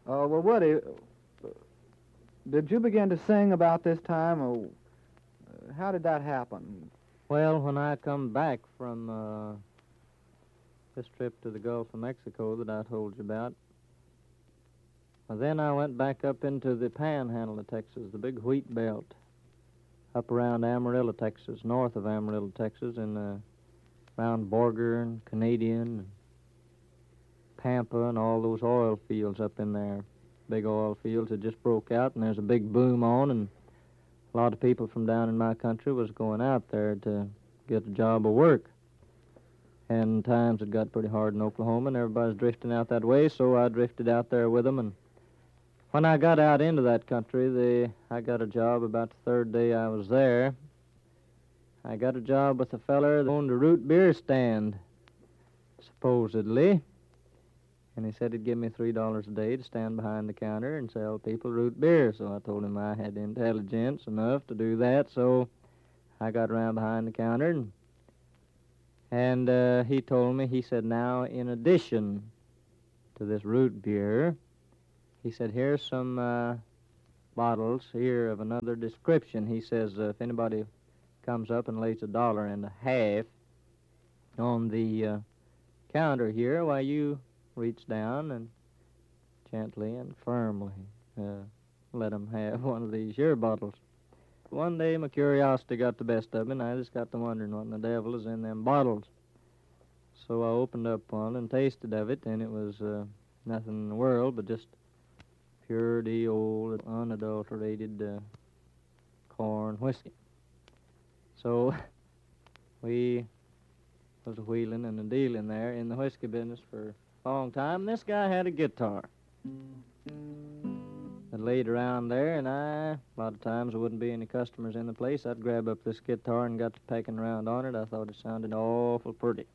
Well, Woody, did you begin to sing about this time, or how did that happen? Well, when I come back from this trip to the Gulf of Mexico that I told you about, well, then I went back up into the panhandle of Texas, the big wheat belt, up around Amarillo, Texas, north of Amarillo, Texas, and around Borger and Canadian and Pampa and all those oil fields up in there. Big oil fields that just broke out, and there's a big boom on, and a lot of people from down in my country was going out there to get a job of work. And times it got pretty hard in Oklahoma, and everybody's drifting out that way, so I drifted out there with them. And when I got out into that country, I got a job about the third day I was there. I got a job with a feller that owned a root beer stand, supposedly. And he said he'd give me $3 a day to stand behind the counter and sell people root beer. So I told him I had intelligence enough to do that. So I got around behind the counter, and he told me, he said, now, in addition to this root beer, he said, here's some bottles here of another description. He says, if anybody comes up and lays $1.50 on the counter here, why, you reach down and gently and firmly let them have one of these here bottles. One day my curiosity got the best of me, and I just got to wondering what in the devil is in them bottles. So I opened up one and tasted of it, and it was nothing in the world but just purity, old, unadulterated corn whiskey. So we was a wheeling and a dealing there in the whiskey business for long time. This guy had a guitar that laid around there, and a lot of times there wouldn't be any customers in the place. I'd grab up this guitar and got to pecking around on it. I thought it sounded awful pretty.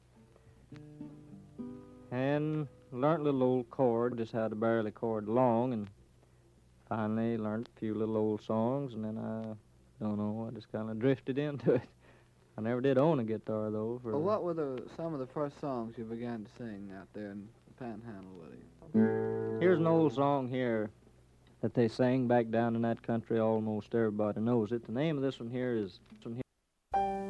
And learned a little old chord, just how to barely chord along, and finally learned a few little old songs, and then I don't know, I just kind of drifted into it. I never did own a guitar, though. Well, what were some of the first songs you began to sing out there in the Panhandle, Woody? Here's an old song here that they sang back down in that country. Almost everybody knows it. The name of this one here